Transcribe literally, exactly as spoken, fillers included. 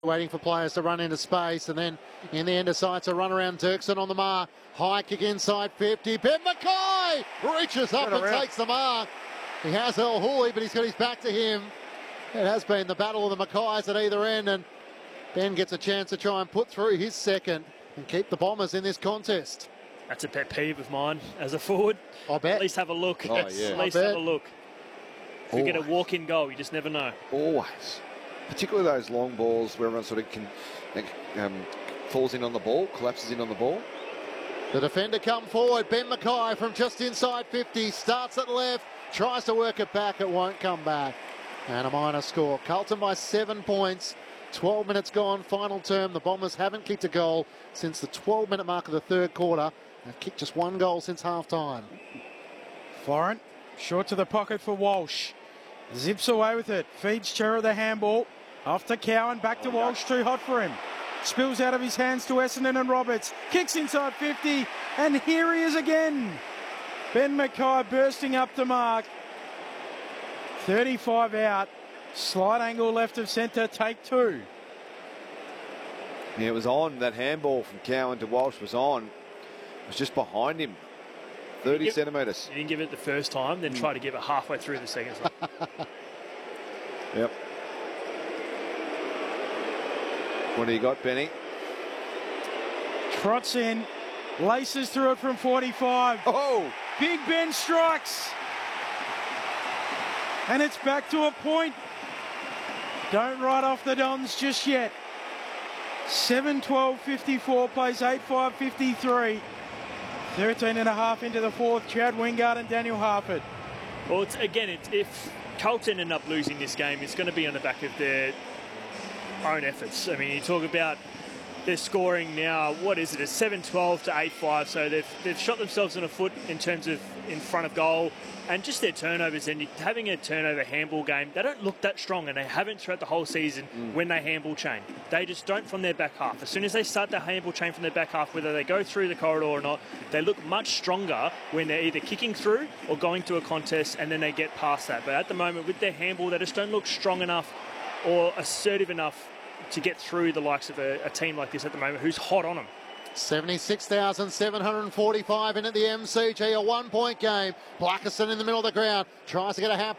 waiting for players to run into space, and then in the end decides to run around Dirksen on the mark. High kick inside fifty. Ben Mackay reaches up and takes the mark. He has El Houli, but he's got his back to him. It has been the battle of the Mackays at either end, and Ben gets a chance to try and put through his second and keep the Bombers in this contest. That's a pet peeve of mine as a forward. I bet. At least have a look. Oh, Yes, yeah. At least I bet. have a look. If we get a walk-in goal, you just never know. Always. Particularly those long balls where everyone sort of can, um, falls in on the ball, collapses in on the ball. The defender come forward. Ben Mackay from just inside fifty. Starts at left. Tries to work it back. It won't come back. And a minor score. Carlton by seven points. twelve minutes gone. Final term. The Bombers haven't kicked a goal since the twelve minute mark of the third quarter. They've kicked just one goal since half time. Florent, short to the pocket for Walsh. Zips away with it. Feeds Chera the handball. Off to Cowan. Back to Walsh. Too hot for him. Spills out of his hands to Essendon and Roberts. Kicks inside fifty. And here he is again. Ben Mackay bursting up the mark. thirty-five out. Slight angle left of centre. Take two. Yeah, it was on. That handball from Cowan to Walsh was on. It was just behind him. thirty Give- centimetres. You didn't give it the first time, then try to give it halfway through the second time. Yep. What do you got, Benny? Trots in. Laces through it from forty-five. Oh! Big Ben strikes. And it's back to a point. Don't write off the Dons just yet. seven twelve fifty-four plays eight five fifty-three. thirteen and a half into the fourth. Chad Wingard and Daniel Harford. Well, it's, again, it's, if Carlton end up losing this game, it's going to be on the back of their own efforts. I mean, you talk about their scoring now, what is it, a seven twelve to eight five, so they've, they've shot themselves in a foot in terms of in front of goal, and just their turnovers, and having a turnover handball game, they don't look that strong, and they haven't throughout the whole season mm. when they handball chain. They just don't from their back half. As soon as they start the handball chain from their back half, whether they go through the corridor or not, they look much stronger when they're either kicking through or going to a contest, and then they get past that. But at the moment, with their handball, they just don't look strong enough or assertive enough to get through the likes of a, a team like this at the moment who's hot on them. seventy-six thousand seven hundred forty-five in at the M C G, a one-point game. Blackerson in the middle of the ground, tries to get a half